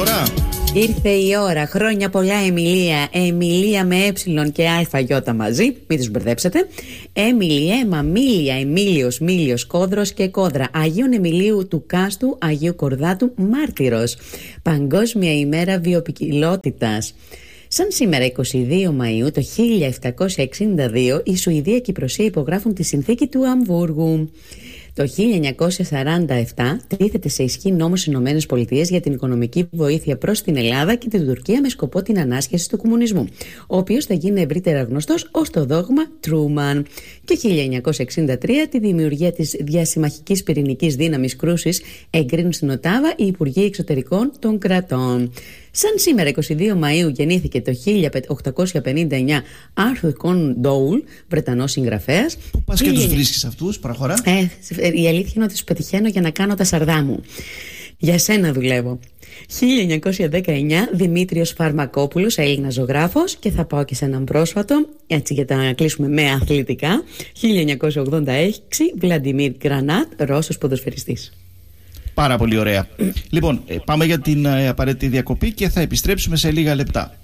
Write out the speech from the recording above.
ώρα. Ήρθε η ώρα. Χρόνια πολλά, Εμιλία. Εμιλία με και ΑΙ μαζί. Μην τους μπερδέψετε. Έμιλη, Έμα, Μίλια, Εμίλιος, Μίλιος, Κόδρος και Κόδρα. Αγίων Εμιλίου του Κάστου, Αγίου Κορδάτου, Μάρτυρος. Παγκόσμια ημέρα βιοποικιλότητας. Σαν σήμερα 22 Μαΐου το 1762 η Σουηδία και η Πρωσία υπογράφουν τη συνθήκη του Αμβούργου. Το 1947 τίθεται σε ισχύ νόμος στις ΗΠΑ για την οικονομική βοήθεια προς την Ελλάδα και την Τουρκία με σκοπό την ανάσχεση του κομμουνισμού, ο οποίος θα γίνει ευρύτερα γνωστός ως το δόγμα Τρούμαν. Και 1963 τη δημιουργία της διασημαχικής πυρηνικής δύναμης κρούσης εγκρίνουν στην Οτάβα οι Υπουργοί Εξωτερικών των κρατών. Σαν σήμερα 22 Μαΐου γεννήθηκε το 1859 Άρθουρ Κόναν Ντόουλ, Βρετανός συγγραφέας. Πού πας και τους βρίσκεις αυτούς, προχωρά? Η αλήθεια είναι ότι τους πετυχαίνω για να κάνω τα σαρδά μου. Για σένα δουλεύω. 1919 Δημήτριος Φαρμακόπουλος, Έλληνας ζωγράφος. Και θα πάω και σε έναν πρόσφατο, έτσι για να κλείσουμε με αθλητικά. 1986 Βλαντιμίρ Γκρανάτ, Ρώσος ποδοσφαιριστής. Πάρα πολύ ωραία. Λοιπόν, πάμε για την απαραίτητη διακοπή και θα επιστρέψουμε σε λίγα λεπτά.